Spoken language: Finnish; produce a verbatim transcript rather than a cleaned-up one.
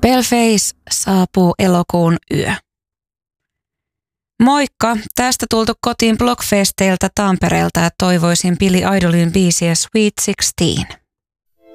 Paleface saapuu elokuun yö. Moikka! Tästä tultu kotiin Blockfesteiltä Tampereelta ja toivoisin Billy Idolin biisiä Sweet Sixteen.